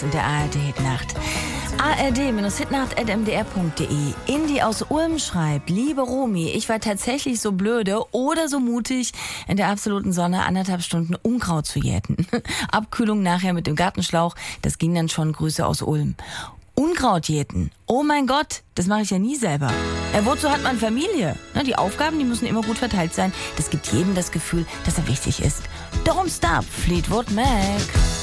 in der ARD-Hitnacht. ARD-Hitnacht@mdr.de. Indi aus Ulm schreibt: Liebe Romy, ich war tatsächlich so blöde oder so mutig, in der absoluten Sonne 1,5 Stunden Unkraut zu jäten. Abkühlung nachher mit dem Gartenschlauch, das ging dann schon. Grüße aus Ulm. Unkraut jäten. Oh mein Gott, das mache ich ja nie selber. Wozu hat man Familie? Die Aufgaben, die müssen immer gut verteilt sein. Das gibt jedem das Gefühl, dass er wichtig ist. Don't Stop, Fleetwood Mac.